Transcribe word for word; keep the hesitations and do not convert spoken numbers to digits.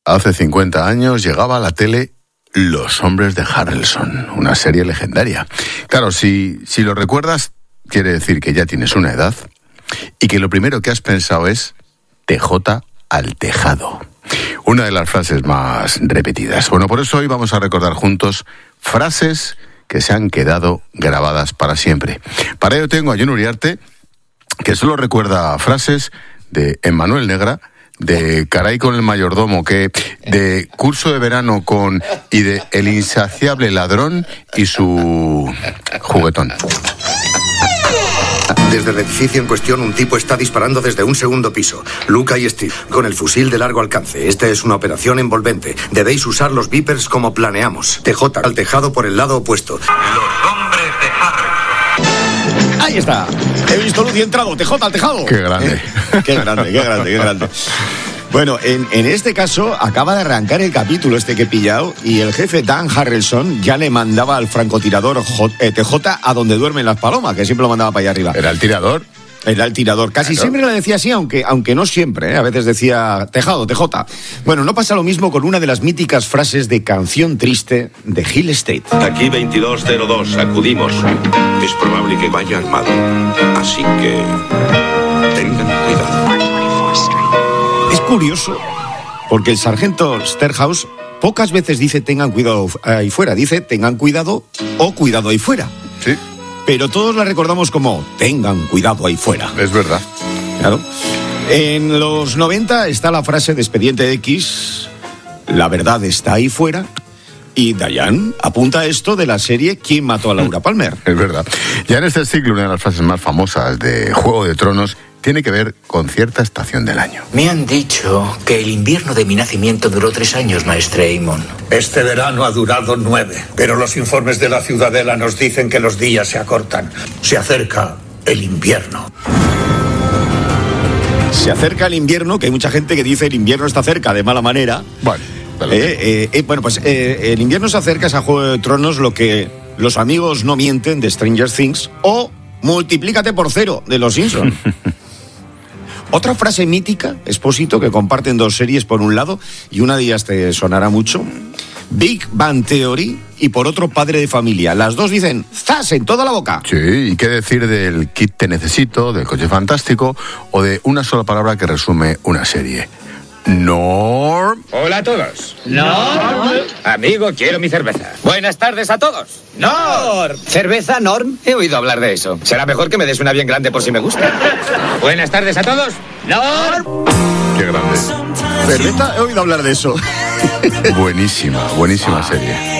Hace cincuenta años llegaba a la tele Los hombres de Harrelson, una serie legendaria. Claro, si, si lo recuerdas, quiere decir que ya tienes una edad y que lo primero que has pensado es T J al tejado. Una de las frases más repetidas. Bueno, por eso hoy vamos a recordar juntos frases que se han quedado grabadas para siempre. Para ello tengo a Jon Uriarte, que solo recuerda frases de Emmanuel Negra, de Caray con el mayordomo, que de Curso de verano con y de El insaciable ladrón y su juguetón. Desde el edificio en cuestión, un tipo está disparando desde un segundo piso. Luca y Steve, con el fusil de largo alcance. Esta es una operación envolvente. Debéis usar los Vipers como planeamos. T J al tejado por el lado opuesto. Los hombres de Harrelson. Ahí está. He visto luz y he entrado. T J al tejado. Qué grande. ¿Eh? Qué grande, qué grande, qué grande. Bueno, en, en este caso acaba de arrancar el capítulo este que he pillado y el jefe Dan Harrelson ya le mandaba al francotirador J, eh, T J a donde duermen las palomas, que siempre lo mandaba para allá arriba. ¿Era el tirador? Era el tirador. Casi Claro. siempre le decía así, aunque, aunque no siempre, ¿eh? A veces decía tejado, T J. Bueno, no pasa lo mismo con una de las míticas frases de Canción Triste de Hill State. Aquí veintidós cero dos, acudimos. Es probable que vaya armado. Así que tengan cuidado. Es curioso, porque el sargento Sterhouse pocas veces dice tengan cuidado ahí fuera, dice tengan cuidado o cuidado ahí fuera. Sí, Pero todos la recordamos como tengan cuidado ahí fuera. es verdad. Claro. En los noventa está la frase de Expediente X, la verdad está ahí fuera, y Diane apunta a esto de la serie ¿Quién mató a Laura Palmer? Es verdad. Ya en este siglo, una de las frases más famosas de Juego de Tronos tiene que ver con cierta estación del año. Me han dicho que el invierno de mi nacimiento duró tres años, maestre Aemon. Este verano ha durado nueve, pero los informes de la Ciudadela nos dicen que los días se acortan. Se acerca el invierno. Se acerca el invierno, que hay mucha gente que dice el invierno está cerca de mala manera. Bueno, Eh, eh, eh, bueno, pues eh, el invierno se acerca, es a Juego de Tronos lo que los amigos no mienten de Stranger Things o multiplícate por cero de Los Simpsons. Otra frase mítica, Expósito, que comparten dos series por un lado y una de ellas te sonará mucho, Big Bang Theory, y por otro Padre de Familia. Las dos dicen ¡zas! En toda la boca. sí, ¿y qué decir del kit Te necesito, del coche fantástico o de una sola palabra que resume una serie? Norm. Hola a todos. Norm. Amigo, quiero mi cerveza. Buenas tardes a todos. Norm. ¿Cerveza, Norm? He oído hablar de eso. Será mejor que me des una bien grande por si me gusta. Buenas tardes a todos. Norm. Qué grande. ¿Cerveza? He oído hablar de eso. Buenísima, buenísima serie.